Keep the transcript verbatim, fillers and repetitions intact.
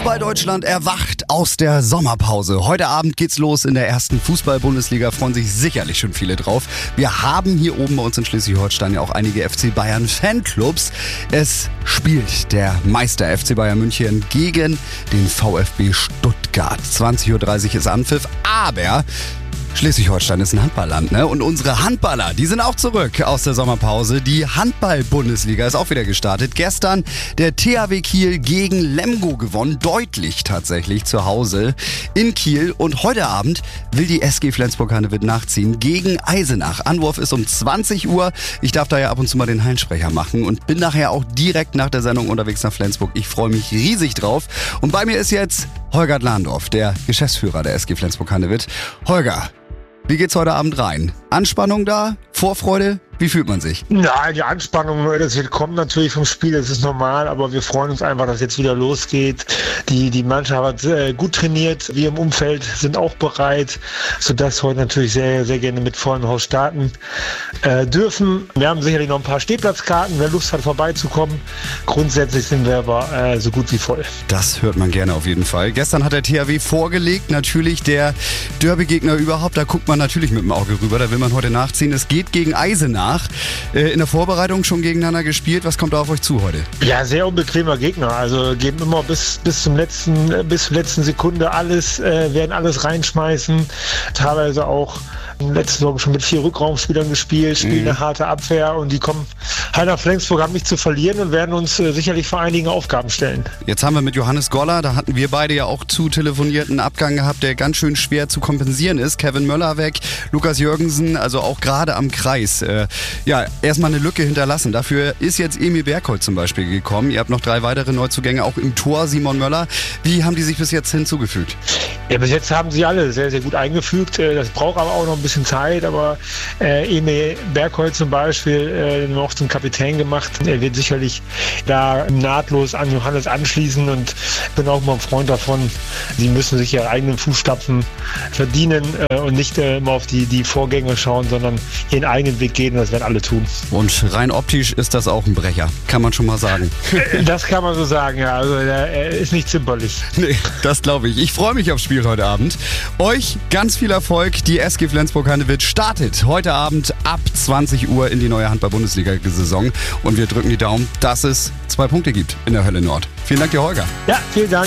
Fußball Deutschland erwacht aus der Sommerpause. Heute Abend geht's los in der ersten Fußball-Bundesliga. Freuen sich sicherlich schon viele drauf. Wir haben hier oben bei uns in Schleswig-Holstein ja auch einige F C Bayern Fanclubs. Es spielt der Meister F C Bayern München gegen den VfB Stuttgart. zwanzig Uhr dreißig ist Anpfiff, aber Schleswig-Holstein ist ein Handballland, ne? Und unsere Handballer, die sind auch zurück aus der Sommerpause. Die Handball-Bundesliga ist auch wieder gestartet. Gestern der T H W Kiel gegen Lemgo gewonnen. Deutlich tatsächlich zu Hause in Kiel. Und heute Abend will die S G Flensburg-Handewitt nachziehen gegen Eisenach. Anwurf ist um zwanzig Uhr. Ich darf da ja ab und zu mal den Hallensprecher machen und bin nachher auch direkt nach der Sendung unterwegs nach Flensburg. Ich freue mich riesig drauf. Und bei mir ist jetzt Holger Dlandorf, der Geschäftsführer der S G Flensburg-Handewitt. Holger, wie geht's heute Abend rein? Anspannung da? Vorfreude? Wie fühlt man sich? Ja, die Anspannung, das wird kommen natürlich vom Spiel, das ist normal, aber wir freuen uns einfach, dass jetzt wieder losgeht. Die, die Mannschaft hat äh, gut trainiert, wir im Umfeld sind auch bereit, sodass heute natürlich sehr, sehr gerne mit vollem Haus starten äh, dürfen. Wir haben sicherlich noch ein paar Stehplatzkarten, wer Lust hat vorbeizukommen. Grundsätzlich sind wir aber äh, so gut wie voll. Das hört man gerne auf jeden Fall. Gestern hat der T H W vorgelegt, natürlich der Derby-Gegner überhaupt, da guckt man natürlich mit dem Auge rüber, da will man heute nachziehen. Es geht gegen Eisenach. In der Vorbereitung schon gegeneinander gespielt. Was kommt da auf euch zu heute? Ja, sehr unbequemer Gegner. Also geben immer bis, bis zum letzten, bis zur letzten Sekunde alles, äh, werden alles reinschmeißen. Teilweise auch letzte Saison schon mit vier Rückraumspielern gespielt, spielen mhm. eine harte Abwehr und die kommen halt nach Flensburg, haben nicht zu verlieren und werden uns äh, sicherlich vor einigen Aufgaben stellen. Jetzt haben wir mit Johannes Goller, da hatten wir beide ja auch zu telefonierten Abgang gehabt, der ganz schön schwer zu kompensieren ist. Kevin Möller weg, Lukas Jürgensen, also auch gerade am Kreis. Äh, ja, erstmal eine Lücke hinterlassen. Dafür ist jetzt Emil Bergholz zum Beispiel gekommen. Ihr habt noch drei weitere Neuzugänge, auch im Tor Simon Möller. Wie haben die sich bis jetzt hinzugefügt? Ja, bis jetzt haben sie alle sehr, sehr gut eingefügt. Das braucht aber auch noch ein bisschen Zeit, aber äh, Emil Bergholz zum Beispiel äh, noch zum Kapitän gemacht. Er wird sicherlich da nahtlos an Johannes anschließen und bin auch mal ein Freund davon. Sie müssen sich ihre eigenen Fußstapfen verdienen äh, und nicht äh, immer auf die, die Vorgänge schauen, sondern ihren eigenen Weg gehen und das werden alle tun. Und rein optisch ist das auch ein Brecher, kann man schon mal sagen. Das kann man so sagen, ja. Also er ist nicht zimperlich. Nee, das glaube ich. Ich freue mich aufs Spiel heute Abend. Euch ganz viel Erfolg. Die S G Flensburg-Handewitt startet heute Abend ab zwanzig Uhr in die neue Handball-Bundesliga-Saison. Und wir drücken die Daumen, dass es zwei Punkte gibt in der Hölle Nord. Vielen Dank dir, Holger. Ja, vielen Dank.